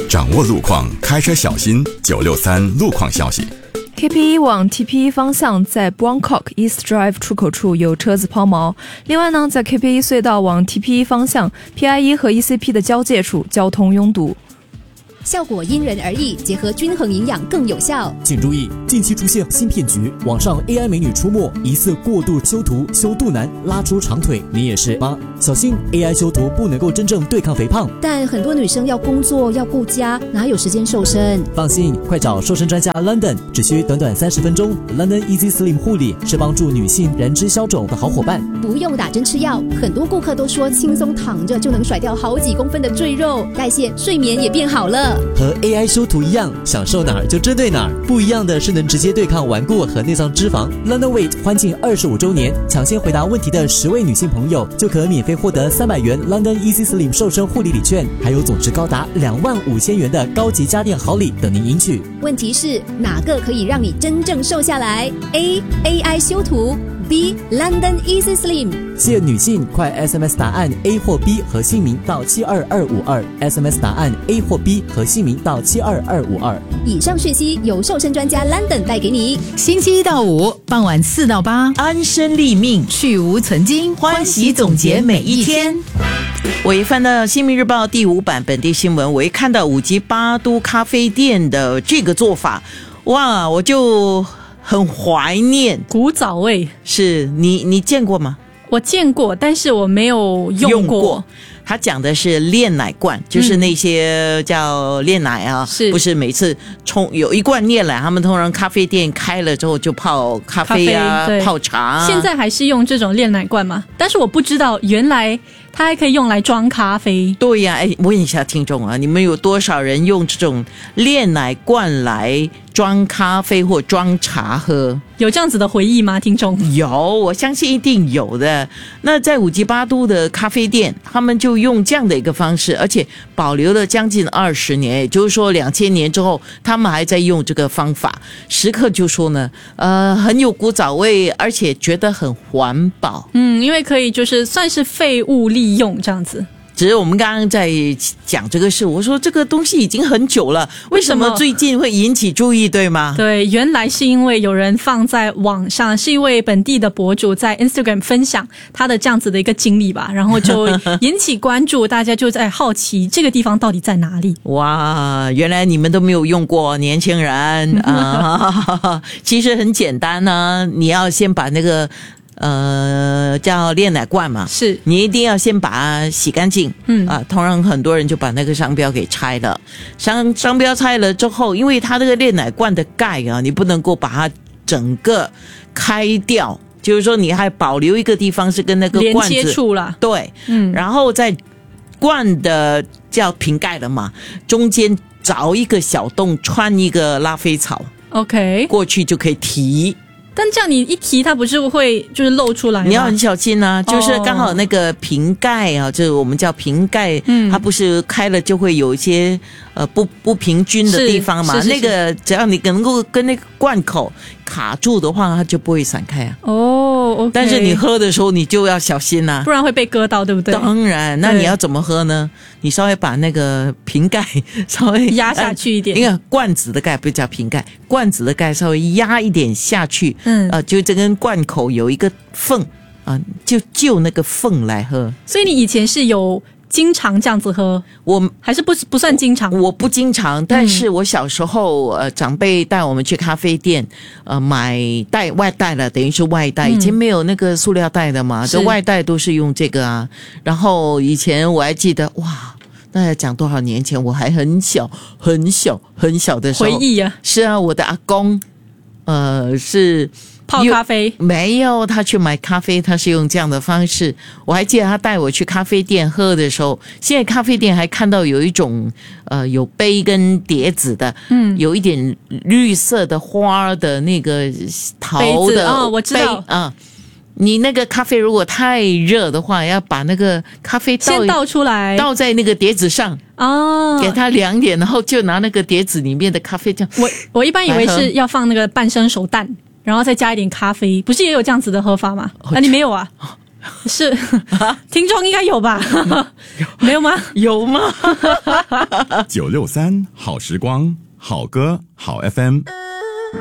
掌握路况，开车小心。963路况消息。 KP1 往 TP1 方向在 Bangkok East Drive 出口处有车子抛锚。另外呢，在 KP1 隧道往 TP1 方向 PI1 和 ECP 的交界处交通拥堵。 效果因人而异，结合均衡营养更有效。 请注意，近期出现新骗局，网上 AI 美女出没，疑似过度修图、修肚腩、拉出长腿，你也是吗？小心 AI 修图不能够真正对抗肥胖。 但很多女生要工作要顾家，哪有时间瘦身？ 放心，快找瘦身专家 London， 只需短短30分钟。London Easy Slim 护理是帮助女性燃脂消肿的好伙伴， 不用打针吃药。很多顾客都说轻松躺着就能甩掉好几公分的赘肉，代谢、睡眠也变好了。 和 AI 修图一样，想瘦哪儿就针对哪儿。不一样的是能直接对抗顽固和内脏脂肪。London Weight 欢庆25周年，抢先回答问题的10位女性朋友就可免费获得300元 London Easy Slim 瘦身护理礼券，还有总值高达25000元的高级家电好礼等您赢取。 问题是哪个可以让你真正瘦下来？ A. AI 修图， B. London Easy Slim。 谢女性快 SMS 答案 A 或 B 和姓名到72252， SMS 答案 A 或 B 和姓名到72252。 以上讯息由瘦身专家 London 带给你。 星期1到5傍晚4到8， 安身立命， 去无存菁， 欢喜总结每一天。我一翻到《新民日报》第5版本地新闻，我一看到五级八都咖啡店的这个做法，哇，我就很怀念。 古早味是你见过吗？ 我见过，但是我没有用过。 他讲的是炼奶罐，就是那些叫炼奶啊，不是每次有一罐炼奶，他们通常咖啡店开了之后就泡咖啡啊，泡茶啊。 现在还是用这种炼奶罐吗？但是我不知道原来它还可以用来装咖啡。 对呀，问一下听众啊，你们有多少人用这种炼奶罐来装咖啡或装茶喝？ 有这样子的回忆吗？听众有，我相信一定有的。那在五级八都的咖啡店，他们就用这样的一个方式，而且保留了将近20年，也就是说2000年之后，他们还在用这个方法。食客就说呢，很有古早味，而且觉得很环保。 因为可以就是算是废物利用这样子。 只是我们刚刚在讲这个事，我说这个东西已经很久了，为什么最近会引起注意，对吗？ 对，原来是因为有人放在网上，是一位本地的博主在 Instagram 分享他的这样子的一个经历吧，然后就引起关注，大家就在好奇这个地方到底在哪里。 哇，原来你们都没有用过，年轻人啊！其实很简单呢，你要先把那个叫炼奶罐嘛， 是你一定要先把它洗干净。通常很多人就把那个商标给拆了，商标拆了之后，因为它那个炼奶罐的盖啊，你不能够把它整个开掉，就是说你还保留一个地方是跟那个罐子连接处啦。 对，然后在罐的叫瓶盖了嘛，中间凿一个小洞，穿一个拉菲草 ，OK， 过去就可以提。 但这样你一提它不是会就是露出来吗？ 你要很小心啊，就是刚好那个瓶盖啊，就是我们叫瓶盖，它不是开了就会有一些不平均的地方嘛，那个只要你能够跟那个罐口卡住的话，它就不会散开啊。 OK， 但是你喝的时候你就要小心啊， 不然会被割到，对不对？ 当然，那你要怎么喝呢？你稍微把那个瓶盖稍微压下去一点， 因为罐子的盖不叫瓶盖，罐子的盖稍微压一点下去，就这根罐口有一个缝啊，就那个缝来喝。 所以你以前是有经常这样子喝？ 我还是不算经常。 我不经常，但是我小时候长辈带我们去咖啡店买外带了，等于是外带，以前没有那个塑料袋的嘛，这外带都是用这个啊。然后以前我还记得，哇，那要讲多少年前，我还很小的时候， 回忆啊。 是啊，我的阿公是泡咖啡？ 没有，他去买咖啡，他是用这样的方式。我还记得他带我去咖啡店喝的时候，现在咖啡店还看到有一种有杯跟碟子的，有一点绿色的花的那个陶的我知道啊。你那个咖啡如果太热的话，要把那个咖啡先倒出来， 倒在那个碟子上给它凉点，然后就拿那个碟子里面的咖啡这样。 我一般以为是要放那个半生熟蛋，然后再加一点咖啡，不是也有这样子的喝法吗？你没有啊？是听众应该有吧？没有吗？ 有吗？ 963好时光，好歌好 FM。